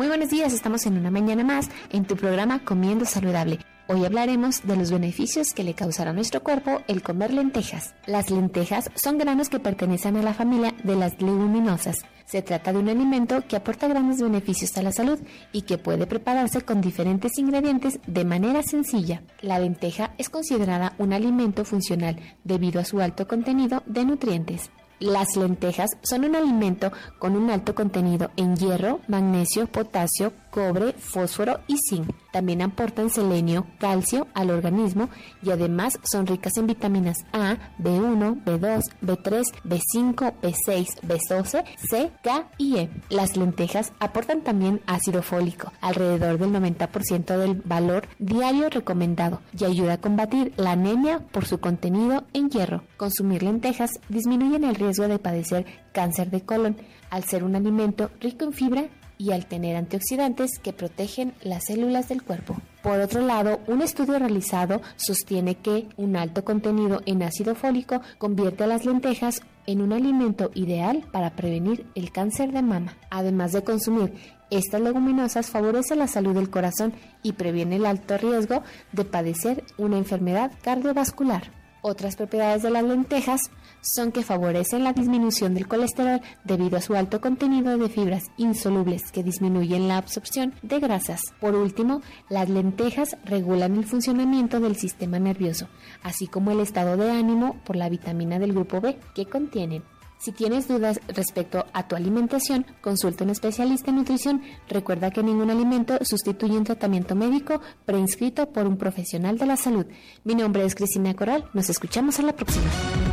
Muy buenos días, estamos en una mañana más en tu programa Comiendo Saludable. Hoy hablaremos de los beneficios que le causará a nuestro cuerpo el comer lentejas. Las lentejas son granos que pertenecen a la familia de las leguminosas. Se trata de un alimento que aporta grandes beneficios a la salud y que puede prepararse con diferentes ingredientes de manera sencilla. La lenteja es considerada un alimento funcional debido a su alto contenido de nutrientes. Las lentejas son un alimento con un alto contenido en hierro, magnesio, potasio, cobre, fósforo y zinc. También aportan selenio, calcio al organismo y además son ricas en vitaminas A, B1, B2, B3, B5, B6, B12, C, K y E. Las lentejas aportan también ácido fólico, alrededor del 90% del valor diario recomendado, y ayuda a combatir la anemia por su contenido en hierro. Consumir lentejas disminuye el riesgo de padecer cáncer de colon, al ser un alimento rico en fibra y al tener antioxidantes que protegen las células del cuerpo. Por otro lado, un estudio realizado sostiene que un alto contenido en ácido fólico convierte a las lentejas en un alimento ideal para prevenir el cáncer de mama. Además de consumir estas leguminosas, favorece la salud del corazón y previene el alto riesgo de padecer una enfermedad cardiovascular. Otras propiedades de las lentejas son que favorecen la disminución del colesterol debido a su alto contenido de fibras insolubles que disminuyen la absorción de grasas. Por último, las lentejas regulan el funcionamiento del sistema nervioso, así como el estado de ánimo por la vitamina del grupo B que contienen. Si tienes dudas respecto a tu alimentación, consulta a un especialista en nutrición. Recuerda que ningún alimento sustituye un tratamiento médico prescrito por un profesional de la salud. Mi nombre es Cristina Corral. Nos escuchamos a la próxima.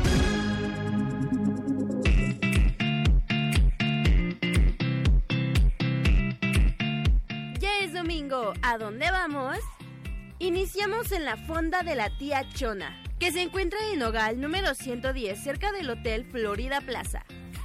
Ya es domingo. ¿A dónde vamos? Iniciamos en la fonda de la tía Chona, que se encuentra en Nogal número 110, cerca del Hotel Florida Plaza.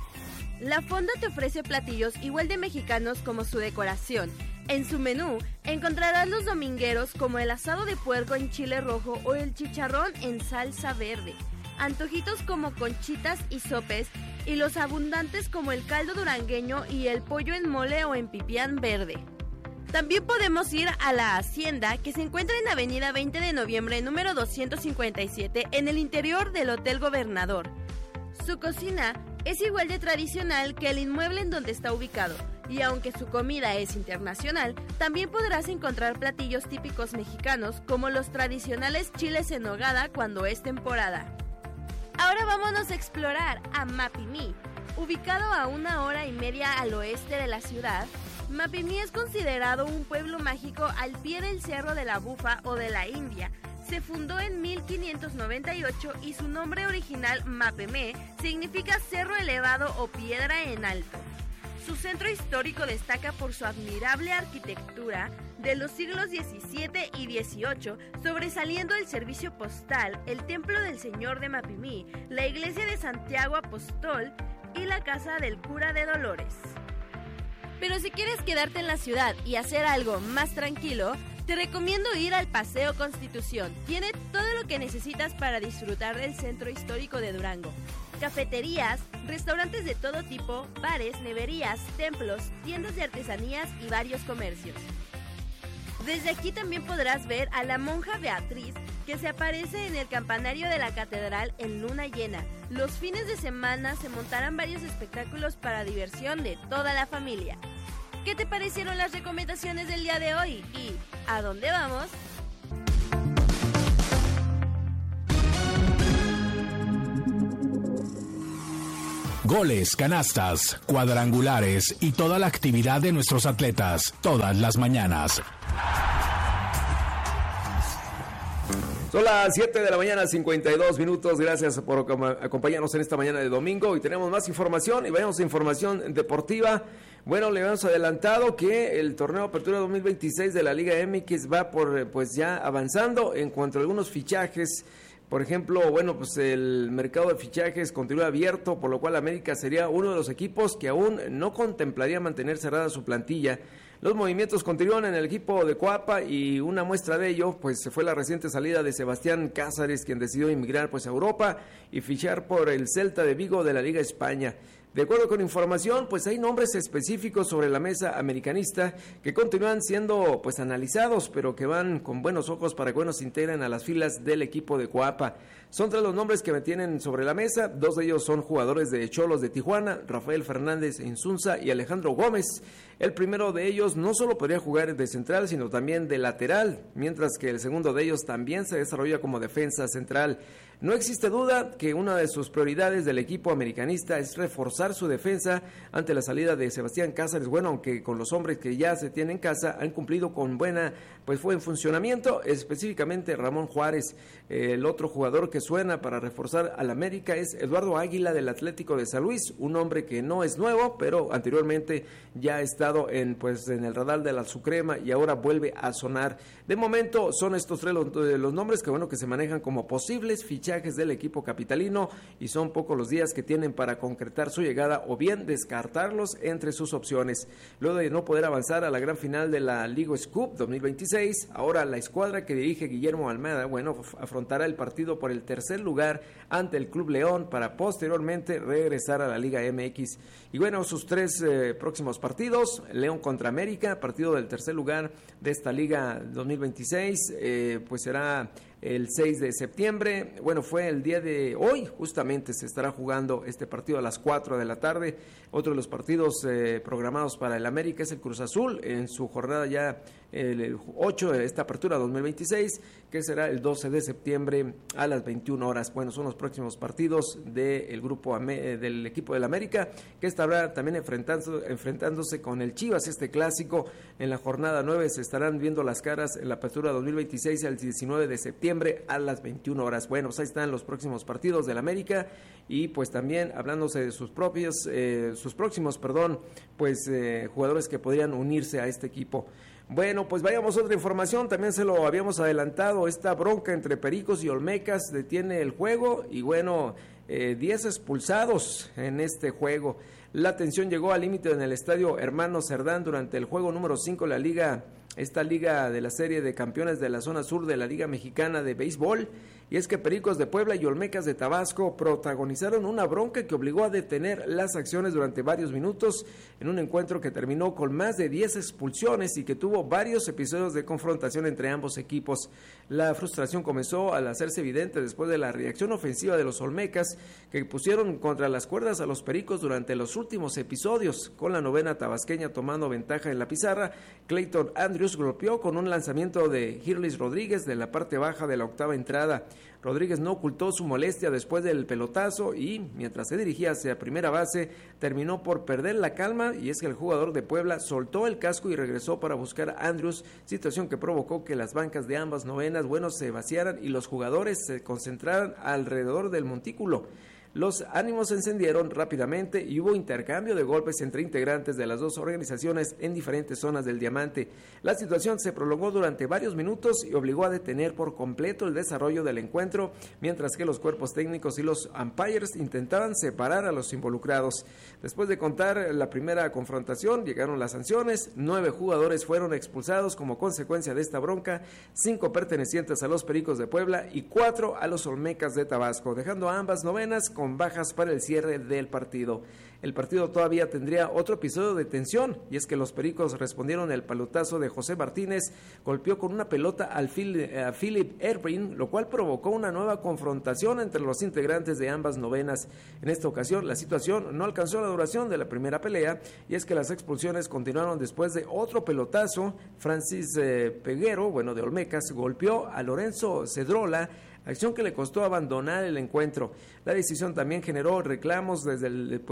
La fonda te ofrece platillos igual de mexicanos como su decoración. En su menú encontrarás los domingueros como el asado de puerco en chile rojo o el chicharrón en salsa verde, antojitos como conchitas y sopes, y los abundantes como el caldo durangueño y el pollo en mole o en pipián verde. También podemos ir a la Hacienda, que se encuentra en Avenida 20 de Noviembre, número 257, en el interior del Hotel Gobernador. Su cocina es igual de tradicional que el inmueble en donde está ubicado, y aunque su comida es internacional, también podrás encontrar platillos típicos mexicanos, como los tradicionales chiles en nogada cuando es temporada. Ahora vámonos a explorar a Mapimí. Ubicado a 1.5 horas al oeste de la ciudad, Mapimí es considerado un pueblo mágico al pie del Cerro de la Bufa o de la India. Se fundó en 1598 y su nombre original, Mapemé, significa cerro elevado o piedra en alto. Su centro histórico destaca por su admirable arquitectura de los siglos XVII y XVIII, sobresaliendo el servicio postal, el templo del Señor de Mapimí, la iglesia de Santiago Apóstol y la casa del cura de Dolores. Pero si quieres quedarte en la ciudad y hacer algo más tranquilo, te recomiendo ir al Paseo Constitución. Tiene todo lo que necesitas para disfrutar del centro histórico de Durango. Cafeterías, restaurantes de todo tipo, bares, neverías, templos, tiendas de artesanías y varios comercios. Desde aquí también podrás ver a la monja Beatriz, que se aparece en el campanario de la catedral en luna llena. Los fines de semana se montarán varios espectáculos para diversión de toda la familia. ¿Qué te parecieron las recomendaciones del día de hoy? ¿Y a dónde vamos? Goles, canastas, cuadrangulares y toda la actividad de nuestros atletas, todas las mañanas. Son las 7 de la mañana, 52 minutos. Gracias por acompañarnos en esta mañana de domingo. Y tenemos más información y vayamos a información deportiva. Bueno, le habíamos adelantado que el torneo Apertura 2026 de la Liga MX va pues ya avanzando en cuanto a algunos fichajes. Por ejemplo, bueno, pues el mercado de fichajes continúa abierto, por lo cual América sería uno de los equipos que aún no contemplaría mantener cerrada su plantilla. Los movimientos continúan en el equipo de Coapa y una muestra de ello pues fue la reciente salida de Sebastián Cázares, quien decidió emigrar pues a Europa y fichar por el Celta de Vigo de la Liga España. De acuerdo con información, pues hay nombres específicos sobre la mesa americanista que continúan siendo pues analizados, pero que van con buenos ojos para que bueno se integren a las filas del equipo de Coapa. Son 3 los nombres que me tienen sobre la mesa, 2 de ellos son jugadores de Xolos de Tijuana, Rafael Fernández Insunza y Alejandro Gómez. El primero de ellos no solo podría jugar de central, sino también de lateral, mientras que el segundo de ellos también se desarrolla como defensa central. No existe duda que una de sus prioridades del equipo americanista es reforzar su defensa ante la salida de Sebastián Cáceres. Bueno, aunque con los hombres que ya se tienen en casa han cumplido con buen funcionamiento, específicamente Ramón Juárez. El otro jugador que suena para reforzar al América es Eduardo Águila del Atlético de San Luis, un hombre que no es nuevo, pero anteriormente ya ha estado en el radar de la Azucrema y ahora vuelve a sonar. De momento son estos 3 los nombres que se manejan como posibles fichajes del equipo capitalino y son pocos los días que tienen para concretar su llegada o bien descartarlos entre sus opciones. Luego de no poder avanzar a la gran final de la Liga Scoop 2026, ahora la escuadra que dirige Guillermo Almada, afrontará el partido por el tercer lugar ante el Club León para posteriormente regresar a la Liga MX. Y sus 3 próximos partidos: León contra América, partido del tercer lugar de esta Liga 2026, pues será el 6 de septiembre, fue el día de hoy, justamente se estará jugando este partido a las 4 de la tarde. Otro de los partidos programados para el América es el Cruz Azul, en su jornada ya el 8 de esta apertura 2026, que será el 12 de septiembre a las 21 horas. Son los próximos partidos del grupo del equipo del América, que estará también enfrentándose con el Chivas, este clásico. En la jornada 9 se estarán viendo las caras en la apertura 2026 al 19 de septiembre a las 21 horas. Ahí están los próximos partidos del América y pues también hablándose de sus próximos jugadores que podrían unirse a este equipo. Pues vayamos a otra información, también se lo habíamos adelantado, esta bronca entre Pericos y Olmecas detiene el juego y 10 expulsados en este juego. La tensión llegó al límite en el estadio Hermano Cerdán durante el juego número 5 de esta liga de la serie de campeones de la zona sur de la Liga Mexicana de Béisbol, y es que Pericos de Puebla y Olmecas de Tabasco protagonizaron una bronca que obligó a detener las acciones durante varios minutos en un encuentro que terminó con más de 10 expulsiones y que tuvo varios episodios de confrontación entre ambos equipos. La frustración comenzó al hacerse evidente después de la reacción ofensiva de los Olmecas, que pusieron contra las cuerdas a los Pericos durante los últimos episodios. Con la novena tabasqueña tomando ventaja en la pizarra, Clayton Andrews golpeó con un lanzamiento de Girlis Rodríguez de la parte baja de la octava entrada. Rodríguez no ocultó su molestia después del pelotazo y, mientras se dirigía hacia primera base, terminó por perder la calma, y es que el jugador de Puebla soltó el casco y regresó para buscar a Andrews, situación que provocó que las bancas de ambas novenas se vaciaran y los jugadores se concentraran alrededor del montículo. Los ánimos se encendieron rápidamente y hubo intercambio de golpes entre integrantes de las dos organizaciones en diferentes zonas del diamante. La situación se prolongó durante varios minutos y obligó a detener por completo el desarrollo del encuentro, mientras que los cuerpos técnicos y los umpires intentaban separar a los involucrados. Después de contar la primera confrontación, llegaron las sanciones. 9 jugadores fueron expulsados como consecuencia de esta bronca, 5 pertenecientes a los Pericos de Puebla y 4 a los Olmecas de Tabasco, dejando a ambas novenas con bajas para el cierre del partido. El partido todavía tendría otro episodio de tensión, y es que los Pericos respondieron el pelotazo de José Martínez, golpeó con una pelota a Philip Erwin, lo cual provocó una nueva confrontación entre los integrantes de ambas novenas. En esta ocasión, la situación no alcanzó la duración de la primera pelea, y es que las expulsiones continuaron después de otro pelotazo. Francis Peguero, de Olmecas, golpeó a Lorenzo Cedrola, acción que le costó abandonar el encuentro. La decisión también generó reclamos desde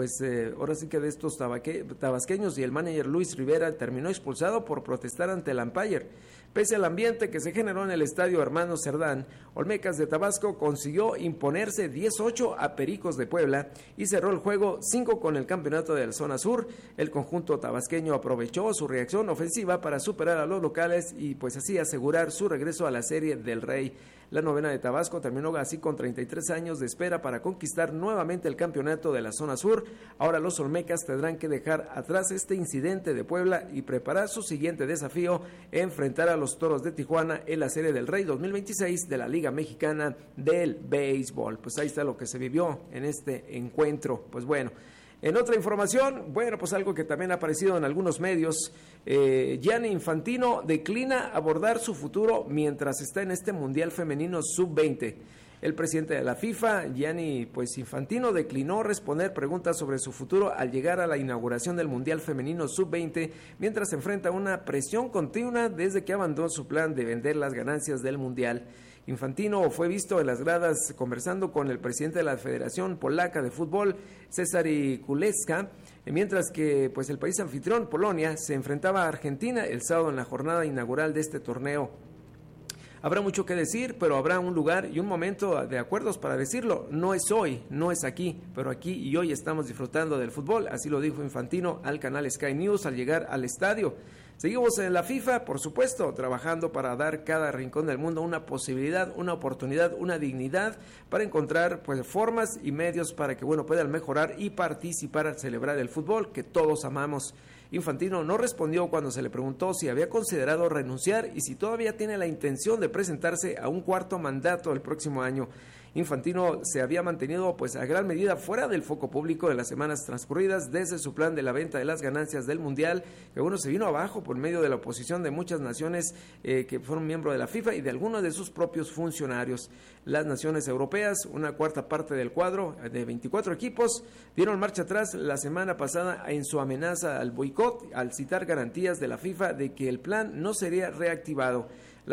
ahora sí que de estos tabasqueños, y el manager Luis Rivera terminó expulsado por protestar ante el umpire. Pese al ambiente que se generó en el estadio Hermano Cerdán, Olmecas de Tabasco consiguió imponerse 10-8 a Pericos de Puebla y cerró el juego 5 con el campeonato de la zona sur. El conjunto tabasqueño aprovechó su reacción ofensiva para superar a los locales y así asegurar su regreso a la Serie del Rey. La novena de Tabasco terminó así con 33 años de espera para conquistar nuevamente el campeonato de la zona sur. Ahora los Olmecas tendrán que dejar atrás este incidente de Puebla y preparar su siguiente desafío, enfrentar a los Toros de Tijuana en la Serie del Rey 2026 de la Liga Mexicana del Béisbol. Ahí está lo que se vivió en este encuentro. En otra información, bueno, pues algo que también ha aparecido en algunos medios, Gianni Infantino declina abordar su futuro mientras está en este Mundial Femenino Sub-20. El presidente de la FIFA, Gianni Infantino, declinó responder preguntas sobre su futuro al llegar a la inauguración del Mundial Femenino Sub-20, mientras se enfrenta a una presión continua desde que abandonó su plan de vender las ganancias del Mundial. Infantino fue visto en las gradas conversando con el presidente de la Federación Polaca de Fútbol, Cezary Kulewska, mientras que el país anfitrión, Polonia, se enfrentaba a Argentina el sábado en la jornada inaugural de este torneo. Habrá mucho que decir, pero habrá un lugar y un momento de acuerdos para decirlo. No es hoy, no es aquí, pero aquí y hoy estamos disfrutando del fútbol, así lo dijo Infantino al canal Sky News al llegar al estadio. Seguimos en la FIFA, por supuesto, trabajando para dar cada rincón del mundo una posibilidad, una oportunidad, una dignidad para encontrar formas y medios para que puedan mejorar y participar al celebrar el fútbol que todos amamos. Infantino no respondió cuando se le preguntó si había considerado renunciar y si todavía tiene la intención de presentarse a un cuarto mandato el próximo año. Infantino se había mantenido a gran medida fuera del foco público en las semanas transcurridas desde su plan de la venta de las ganancias del Mundial, que se vino abajo por medio de la oposición de muchas naciones que fueron miembros de la FIFA y de algunos de sus propios funcionarios. Las naciones europeas, una cuarta parte del cuadro de 24 equipos, dieron marcha atrás la semana pasada en su amenaza al boicot al citar garantías de la FIFA de que el plan no sería reactivado.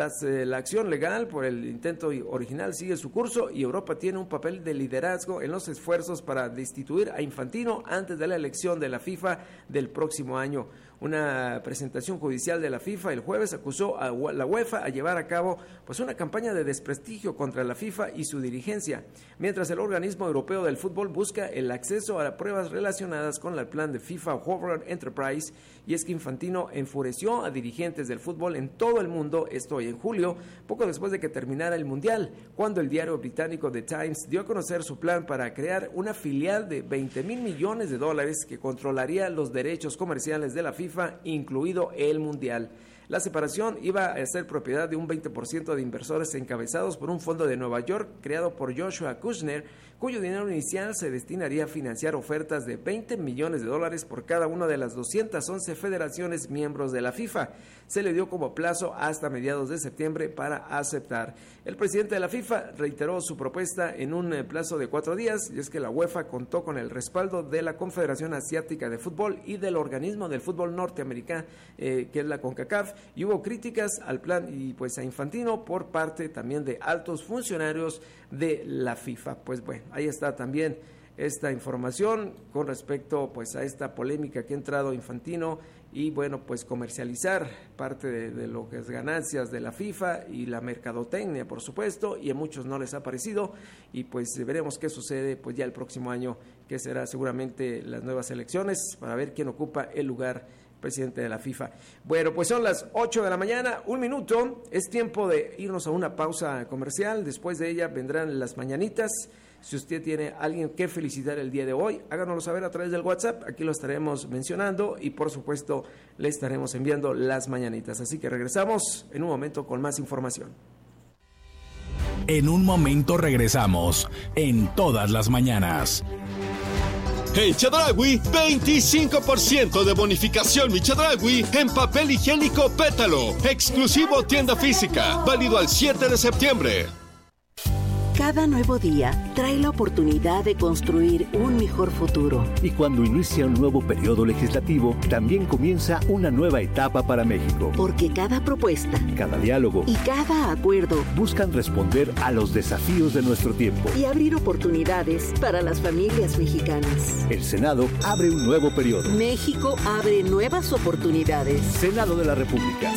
La acción legal por el intento original sigue su curso y Europa tiene un papel de liderazgo en los esfuerzos para destituir a Infantino antes de la elección de la FIFA del próximo año. Una presentación judicial de la FIFA el jueves acusó a la UEFA a llevar a cabo una campaña de desprestigio contra la FIFA y su dirigencia, mientras el organismo europeo del fútbol busca el acceso a pruebas relacionadas con el plan de FIFA Howard Enterprise. Y es que Infantino enfureció a dirigentes del fútbol en todo el mundo, esto en julio, poco después de que terminara el Mundial, cuando el diario británico The Times dio a conocer su plan para crear una filial de $20 mil millones que controlaría los derechos comerciales de la FIFA, incluido el Mundial. La separación iba a ser propiedad de un 20% de inversores encabezados por un fondo de Nueva York creado por Joshua Kushner, cuyo dinero inicial se destinaría a financiar ofertas de $20 millones por cada una de las 211 federaciones miembros de la FIFA. Se le dio como plazo hasta mediados de septiembre para aceptar. El presidente de la FIFA reiteró su propuesta en un plazo de 4 días, y es que la UEFA contó con el respaldo de la Confederación Asiática de Fútbol y del organismo del fútbol norteamericano, que es la CONCACAF, y hubo críticas al plan y a Infantino por parte también de altos funcionarios de la FIFA. Ahí está también esta información con respecto a esta polémica que ha entrado Infantino y comercializar parte de lo que es ganancias de la FIFA y la mercadotecnia, por supuesto, y a muchos no les ha parecido y veremos qué sucede ya el próximo año, que será seguramente las nuevas elecciones para ver quién ocupa el lugar presidente de la FIFA. Bueno, son las 8 de la mañana, 1 minuto, es tiempo de irnos a una pausa comercial, después de ella vendrán las mañanitas. Si usted tiene a alguien que felicitar el día de hoy, háganoslo saber a través del WhatsApp, aquí lo estaremos mencionando y por supuesto le estaremos enviando las mañanitas. Así que regresamos en un momento con más información. En un momento regresamos en Todas las Mañanas. En Chedraui, 25% de bonificación mi Chedraui en papel higiénico Pétalo, exclusivo tienda física, válido al 7 de septiembre. Cada nuevo día trae la oportunidad de construir un mejor futuro. Y cuando inicia un nuevo periodo legislativo, también comienza una nueva etapa para México. Porque cada propuesta, cada diálogo y cada acuerdo buscan responder a los desafíos de nuestro tiempo y abrir oportunidades para las familias mexicanas. El Senado abre un nuevo periodo. México abre nuevas oportunidades. Senado de la República.